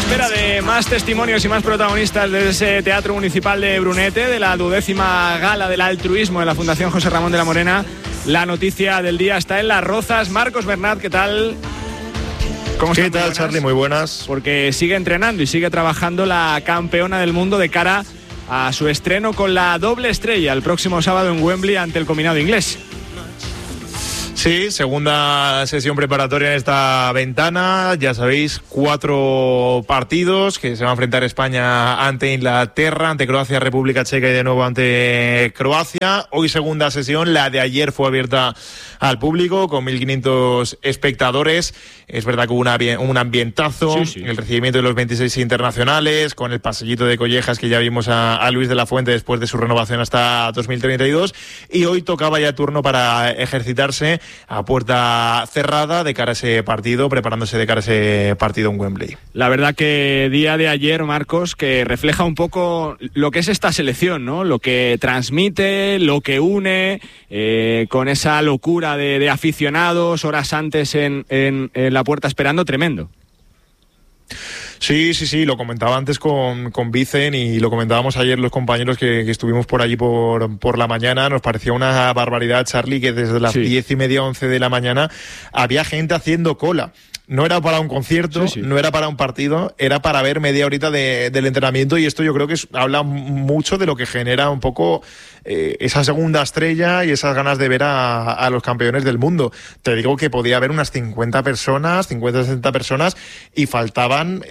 espera de más testimonios y más protagonistas de ese Teatro Municipal de Brunete, de la 12ª Gala del Altruismo de la Fundación José Ramón de la Morena. La noticia del día está en Las Rozas. Marcos Bernat, ¿qué tal? ¿Cómo estás? ¿Qué tal, Charly? Muy buenas. Porque sigue entrenando y sigue trabajando la campeona del mundo de cara a su estreno con la doble estrella el próximo sábado en Wembley ante el combinado inglés. Sí, segunda sesión preparatoria en esta ventana. Ya sabéis, 4 partidos que se va a enfrentar España ante Inglaterra, ante Croacia, República Checa y de nuevo ante Croacia. Hoy segunda sesión, la de ayer fue abierta al público con 1.500 espectadores. Es verdad que hubo un ambientazo, sí. El recibimiento de los 26 internacionales, con el pasillito de collejas que ya vimos a Luis de la Fuente después de su renovación hasta 2032. Y hoy tocaba ya turno para ejercitarse a puerta cerrada de cara a ese partido, preparándose de cara a ese partido en Wembley. La verdad que día de ayer, Marcos, que refleja un poco lo que es esta selección, ¿no? Lo que transmite, lo que une, con esa locura de aficionados, horas antes en la puerta esperando, tremendo. Sí, lo comentaba antes con Vicen y lo comentábamos ayer los compañeros que estuvimos por allí por la mañana. Nos parecía una barbaridad, Charly, que desde las 10:30, 11 de la mañana había gente haciendo cola. No era para un concierto, no era para un partido, era para ver media horita del entrenamiento, y esto yo creo que habla mucho de lo que genera un poco esa segunda estrella y esas ganas de ver a los campeones del mundo. Te digo que podía haber unas 50 personas, 60 personas, y faltaban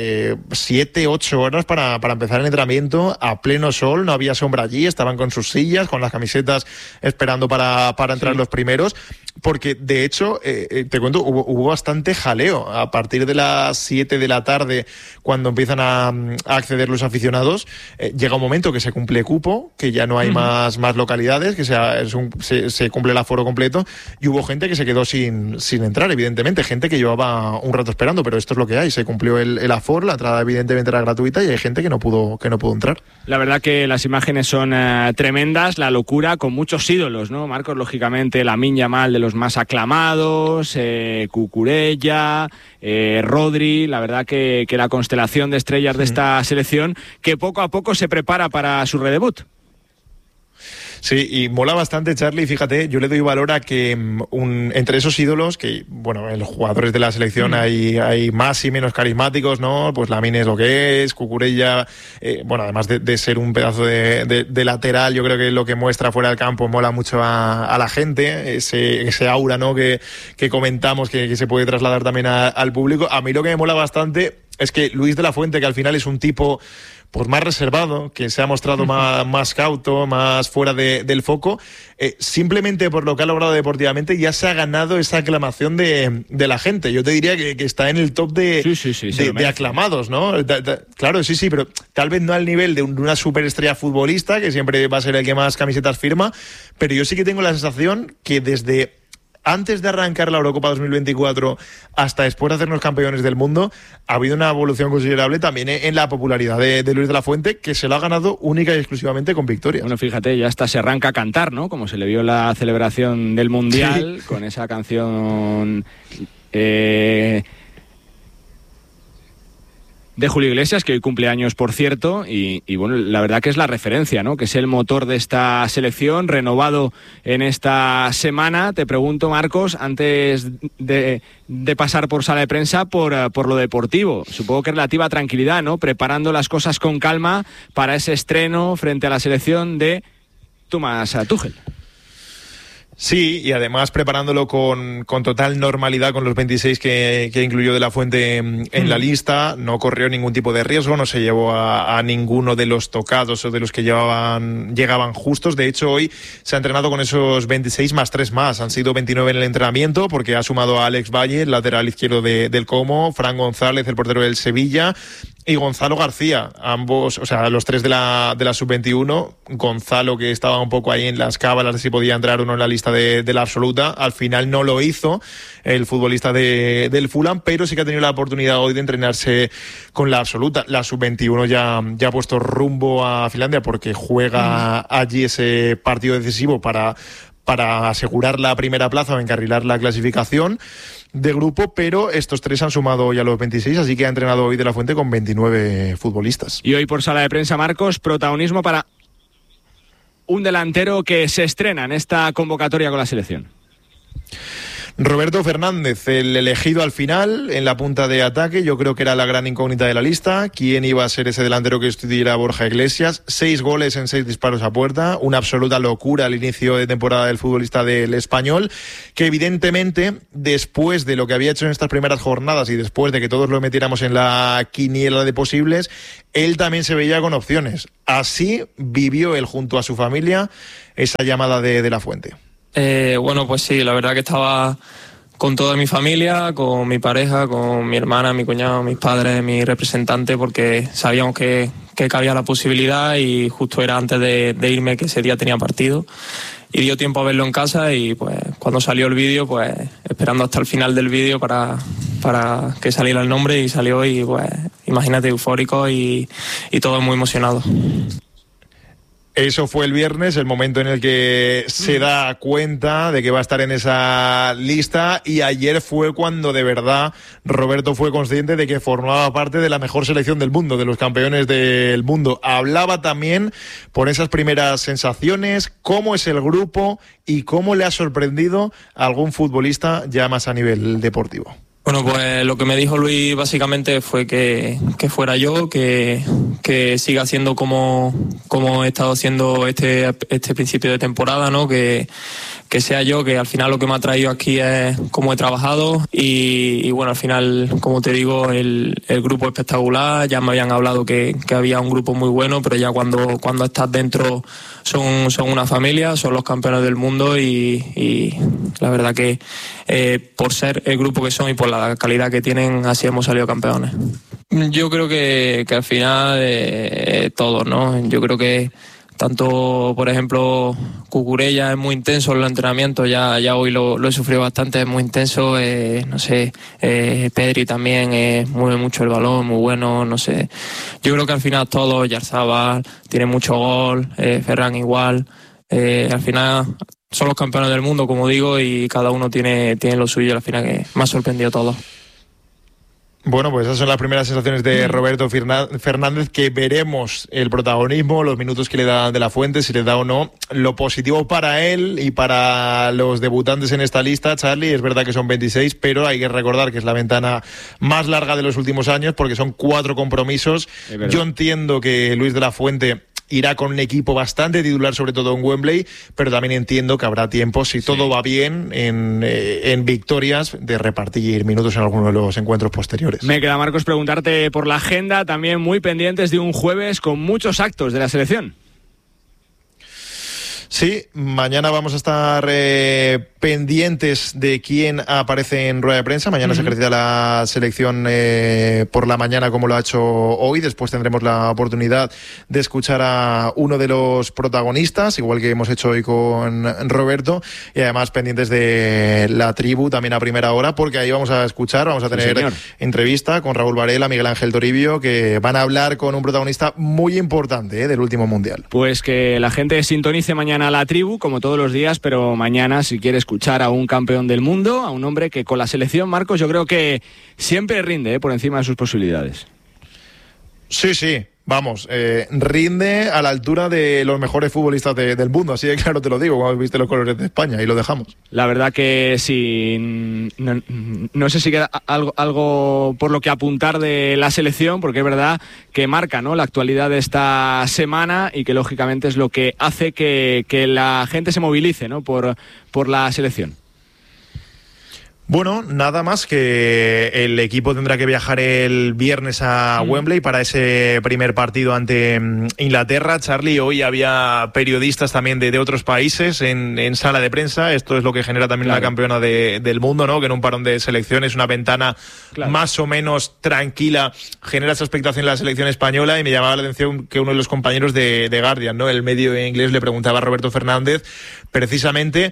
7, 8 horas para empezar el entrenamiento a pleno sol. No había sombra allí, estaban con sus sillas, con las camisetas esperando para entrar los primeros, porque de hecho, te cuento, hubo bastante jaleo a partir de las 7 de la tarde, cuando empiezan a acceder los aficionados. Llega un momento que se cumple cupo, que ya no hay más localidades, que se cumple el aforo completo, y hubo gente que se quedó sin entrar, evidentemente, gente que llevaba un rato esperando, pero esto es lo que hay, se cumplió el aforo, la entrada evidentemente era gratuita y hay gente que no pudo entrar. La verdad que las imágenes son tremendas, la locura, con muchos ídolos, ¿no, Marcos? Lógicamente, Lamine Yamal, de los más aclamados, Cucurella, Rodri, la verdad que la constelación de estrellas de esta selección, que poco a poco se prepara para su redebut. Sí, y mola bastante, Charly. Fíjate, yo le doy valor a que entre esos ídolos, que bueno, en los jugadores de la selección hay más y menos carismáticos, ¿no? Pues Lamine es lo que es, Cucurella, bueno, además de ser un pedazo de lateral, yo creo que lo que muestra fuera del campo mola mucho a la gente, ese aura, ¿no? Que comentamos que se puede trasladar también al público. A mí lo que me mola bastante es que Luis de la Fuente, que al final es un tipo pues más reservado, que se ha mostrado más cauto, más fuera del foco, simplemente por lo que ha logrado deportivamente ya se ha ganado esa aclamación de la gente. Yo te diría que está en el top de aclamados, ¿no? Claro, sí, pero tal vez no al nivel de una superestrella futbolista, que siempre va a ser el que más camisetas firma, pero yo sí que tengo la sensación que desde antes de arrancar la Eurocopa 2024 hasta después de hacernos campeones del mundo, ha habido una evolución considerable también en la popularidad de Luis de la Fuente, que se lo ha ganado única y exclusivamente con victorias. Bueno, fíjate, ya hasta se arranca a cantar, ¿no? Como se le vio en la celebración del Mundial, con esa canción de Julio Iglesias, que hoy cumple años, por cierto, y bueno, la verdad que es la referencia, ¿no? Que es el motor de esta selección, renovado en esta semana. Te pregunto, Marcos, antes de pasar por sala de prensa, por lo deportivo, supongo que relativa tranquilidad, ¿no? Preparando las cosas con calma para ese estreno frente a la selección de Thomas Tuchel. Sí, y además preparándolo con total normalidad, con los 26 que incluyó de la Fuente en la lista. No corrió ningún tipo de riesgo, no se llevó a ninguno de los tocados o de los que llegaban justos. De hecho, hoy se ha entrenado con esos 26 más 3 más. Han sido 29 en el entrenamiento, porque ha sumado a Alex Valle, el lateral izquierdo del Como, Fran González, el portero del Sevilla, y Gonzalo García, ambos, o sea, los 3 de la sub-21. Gonzalo, que estaba un poco ahí en las cábalas de si podía entrar o no en la lista de la absoluta, al final no lo hizo el futbolista del Fulham, pero sí que ha tenido la oportunidad hoy de entrenarse con la absoluta. La sub-21 ya ha puesto rumbo a Finlandia, porque juega allí ese partido decisivo para asegurar la primera plaza o encarrilar la clasificación. de grupo, pero estos 3 han sumado ya los 26, así que ha entrenado hoy De la Fuente con 29 futbolistas. Y hoy por sala de prensa, Marcos, protagonismo para un delantero que se estrena en esta convocatoria con la selección. Roberto Fernández, el elegido al final en la punta de ataque. Yo creo que era la gran incógnita de la lista. ¿Quién iba a ser ese delantero que estuviera Borja Iglesias? 6 goles en 6 disparos a puerta. Una absoluta locura al inicio de temporada del futbolista del Español, que evidentemente, después de lo que había hecho en estas primeras jornadas y después de que todos lo metiéramos en la quiniela de posibles, él también se veía con opciones. Así vivió él junto a su familia esa llamada de la Fuente. Bueno, pues sí, la verdad que estaba con toda mi familia, con mi pareja, con mi hermana, mi cuñado, mis padres, mi representante, porque sabíamos que cabía la posibilidad y justo era antes de irme, que ese día tenía partido, y dio tiempo a verlo en casa y pues cuando salió el vídeo, pues esperando hasta el final del vídeo para que saliera el nombre, y salió, y pues imagínate, eufórico y todo muy emocionado. Eso fue el viernes, el momento en el que se da cuenta de que va a estar en esa lista, y ayer fue cuando de verdad Roberto fue consciente de que formaba parte de la mejor selección del mundo, de los campeones del mundo. Hablaba también por esas primeras sensaciones, cómo es el grupo y cómo le ha sorprendido a algún futbolista ya más a nivel deportivo. Bueno, pues lo que me dijo Luis básicamente fue que fuera yo, que siga haciendo como he estado haciendo este principio de temporada, ¿no? Que sea yo, que al final lo que me ha traído aquí es cómo he trabajado y bueno, al final, como te digo, el grupo espectacular. Ya me habían hablado que había un grupo muy bueno, pero ya cuando estás dentro son una familia, son los campeones del mundo y la verdad que por ser el grupo que son y por la calidad que tienen, así hemos salido campeones. Yo creo que al final todos, ¿no? Yo creo que tanto, por ejemplo, Cucurella es muy intenso en los entrenamientos, ya hoy lo he sufrido bastante, es muy intenso, no sé, Pedri también mueve mucho el balón, muy bueno, no sé. Yo creo que al final todos, Oyarzabal tiene mucho gol, Ferran igual, al final son los campeones del mundo, como digo, y cada uno tiene lo suyo, al final que me ha sorprendido todo. Bueno, pues esas son las primeras sensaciones de Roberto Fernández, que veremos el protagonismo, los minutos que le da De la Fuente, si le da o no. Lo positivo para él y para los debutantes en esta lista, Charly, es verdad que son 26, pero hay que recordar que es la ventana más larga de los últimos años, porque son 4 compromisos. Yo entiendo que Luis De la Fuente irá con un equipo bastante titular, sobre todo en Wembley, pero también entiendo que habrá tiempo, si todo va bien, en victorias, de repartir minutos en alguno de los encuentros posteriores. Me queda, Marcos, preguntarte por la agenda, también muy pendientes de un jueves con muchos actos de la selección. Sí, mañana vamos a estar pendientes de quién aparece en rueda de prensa. Mañana se ejercita la selección por la mañana, como lo ha hecho hoy. Después tendremos la oportunidad de escuchar a uno de los protagonistas, igual que hemos hecho hoy con Roberto, y además pendientes de la tribu también a primera hora, porque ahí vamos a tener entrevista con Raúl Varela, Miguel Ángel Toribio, que van a hablar con un protagonista muy importante del último Mundial. Pues que la gente sintonice mañana a la tribu, como todos los días, pero mañana, si quiere escuchar a un campeón del mundo, a un hombre que con la selección, Marcos, yo creo que siempre rinde por encima de sus posibilidades. Sí, vamos, rinde a la altura de los mejores futbolistas del mundo, así de claro te lo digo, cuando viste los colores de España, y lo dejamos. La verdad que sí, no sé si queda algo por lo que apuntar de la selección, porque es verdad que marca, ¿no?, la actualidad de esta semana, y que lógicamente es lo que hace que la gente se movilice, ¿no?, por la selección. Bueno, nada más que el equipo tendrá que viajar el viernes a Wembley para ese primer partido ante Inglaterra. Charly, hoy había periodistas también de otros países en sala de prensa. Esto es lo que genera también la campeona del mundo, ¿no? Que en un parón de selecciones, una ventana más o menos tranquila, genera esa expectación en la selección española. Y me llamaba la atención que uno de los compañeros de Guardian, ¿no?, el medio inglés, le preguntaba a Roberto Fernández precisamente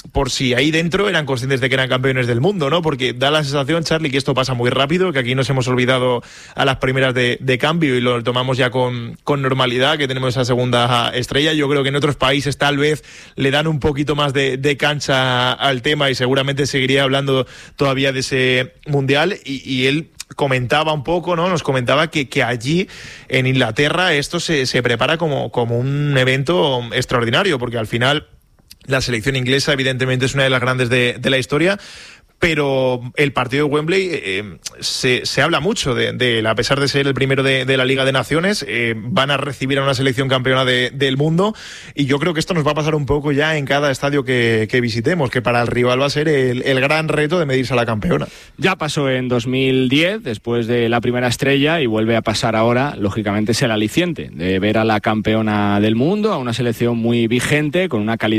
por si ahí dentro eran conscientes de que eran campeones del mundo, ¿no? Porque da la sensación, Charly, que esto pasa muy rápido, que aquí nos hemos olvidado a las primeras de cambio y lo tomamos ya con normalidad, que tenemos esa segunda estrella. Yo creo que en otros países tal vez le dan un poquito más de cancha al tema y seguramente seguiría hablando todavía de ese mundial, y él comentaba un poco, ¿no? Nos comentaba que allí en Inglaterra esto se prepara como un evento extraordinario, porque al final la selección inglesa evidentemente es una de las grandes de la historia, pero el partido de Wembley se habla mucho de él, a pesar de ser el primero de la Liga de Naciones. Van a recibir a una selección campeona del mundo, y yo creo que esto nos va a pasar un poco ya en cada estadio que visitemos, que para el rival va a ser el gran reto de medirse a la campeona. Ya pasó en 2010, después de la primera estrella, y vuelve a pasar ahora. Lógicamente es el aliciente de ver a la campeona del mundo, a una selección muy vigente, con una calidad